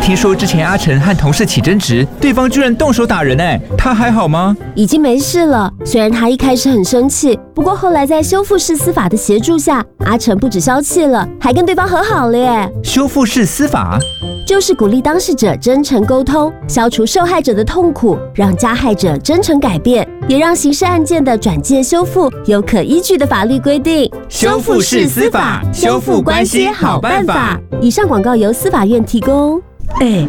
听说之前阿成和同事起争执，对方居然动手打人哎，他还好吗？ 已经没事了。虽然他一开始很生气，不过后来在修复式司法的协助下，阿成不止消气了，还跟对方和好了耶。 修复式司法就是鼓励当事者真诚沟通，消除受害者的痛苦，让加害者真诚改变，也让刑事案件的转介修复有可依据的法律规定。 修复式司法，修复关系好办法。 以上广告由司法院提供。